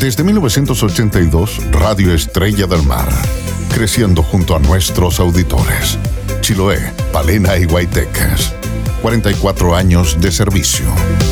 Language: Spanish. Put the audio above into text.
Desde 1982, Radio Estrella del Mar, creciendo junto a nuestros auditores. Chiloé, Palena y Guaytecas. 44 años de servicio.